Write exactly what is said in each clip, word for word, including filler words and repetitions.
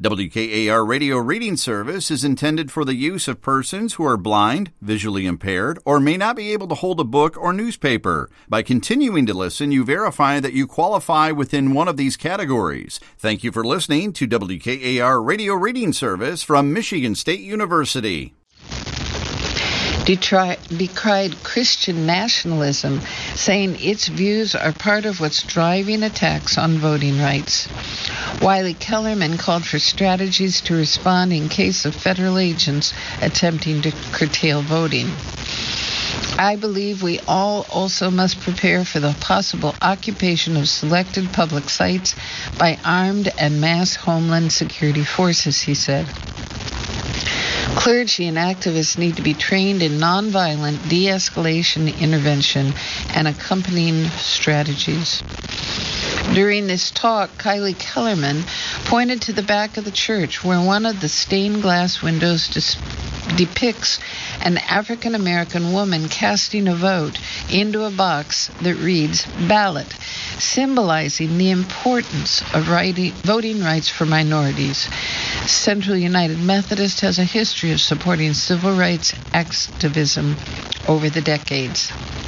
W K A R Radio Reading Service is intended for the use of persons who are blind, visually impaired, or may not be able to hold a book or newspaper. By continuing to listen, you verify that you qualify within one of these categories. Thank you for listening to W K A R Radio Reading Service from Michigan State University. Detroit decried Christian nationalism, saying its views are part of what's driving attacks on voting rights. Wiley Kellerman called for strategies to respond in case of federal agents attempting to curtail voting. I believe we all also must prepare for the possible occupation of selected public sites by armed and mass Homeland Security forces, he said. Clergy and activists need to be trained in nonviolent de-escalation intervention and accompanying strategies. During this talk, Kylie Kellerman pointed to the back of the church where one of the stained glass windows dis- depicts an African-American woman casting a vote into a box that reads ballot, symbolizing the importance of writing, voting rights for minorities. Central United Methodist has a history of supporting civil rights activism over the decades.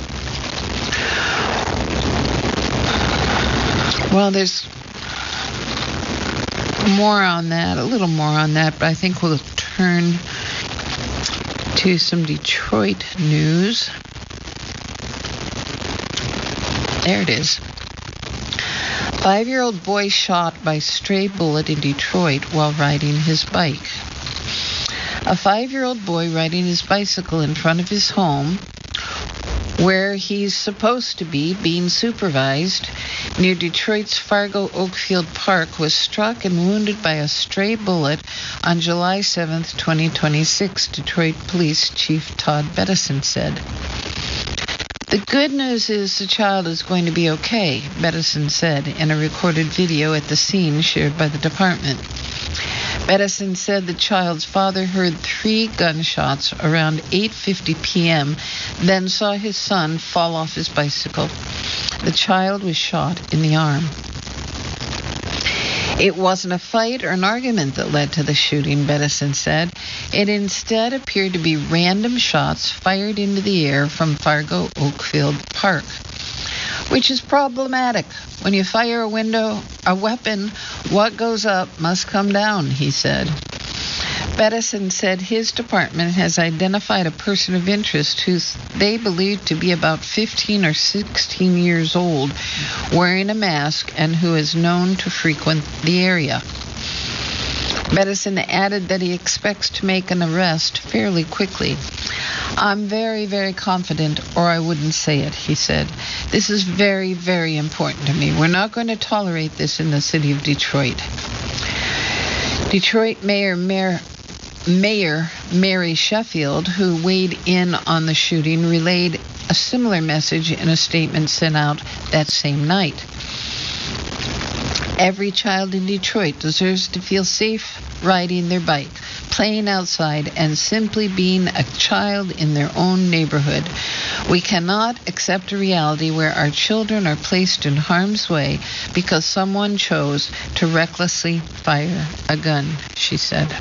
Well, there's more on that, a little more on that, but I think we'll turn to some Detroit news. There it is. Five-year-old boy shot by stray bullet in Detroit while riding his bike. A five-year-old boy riding his bicycle in front of his home, where he's supposed to be being supervised, near Detroit's Fargo Oakfield Park, was struck and wounded by a stray bullet on July seventh, twenty twenty-six, Detroit Police Chief Todd Bettison said. The good news is the child is going to be okay, Bettison said in a recorded video at the scene shared by the department. Bettison said the child's father heard three gunshots around eight fifty p.m., then saw his son fall off his bicycle. The child was shot in the arm. It wasn't a fight or an argument that led to the shooting, Bettison said. It instead appeared to be random shots fired into the air from Fargo Oakfield Park, which is problematic. When you fire a window, a weapon, what goes up must come down, he said. Bettison said his department has identified a person of interest who they believe to be about fifteen or sixteen years old, wearing a mask, and who is known to frequent the area. Bettison added that he expects to make an arrest fairly quickly. I'm very, very confident, or I wouldn't say it, he said. This is very, very important to me. We're not going to tolerate this in the city of Detroit. Detroit Mayor Mayor Mayor Mary Sheffield, who weighed in on the shooting, relayed a similar message in a statement sent out that same night. Every child in Detroit deserves to feel safe riding their bike, playing outside, and simply being a child in their own neighborhood. We cannot accept a reality where our children are placed in harm's way because someone chose to recklessly fire a gun, she said.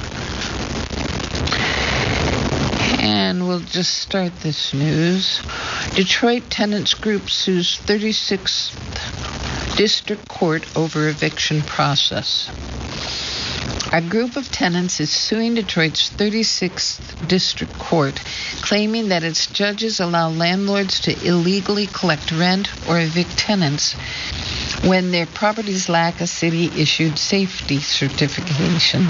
And we'll just start this news. Detroit Tenants Group sues thirty-sixth District Court over eviction process. A group of tenants is suing Detroit's thirty-sixth District Court, claiming that its judges allow landlords to illegally collect rent or evict tenants when their properties lack a city-issued safety certification.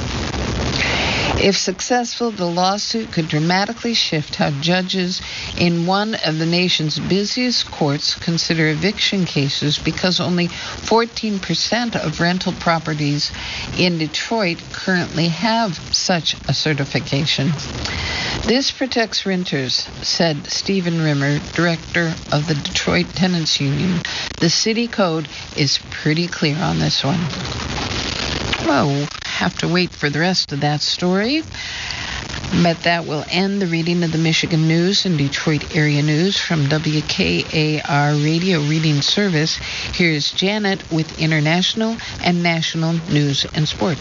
If successful, the lawsuit could dramatically shift how judges in one of the nation's busiest courts consider eviction cases, because only fourteen percent of rental properties in Detroit currently have such a certification. This protects renters, said Stephen Rimmer, director of the Detroit Tenants Union. The city code is pretty clear on this one. Well, we'll have to wait for the rest of that story. But that will end the reading of the Michigan News and Detroit area news from W K A R Radio Reading Service. Here's Janet with international and national news and sports.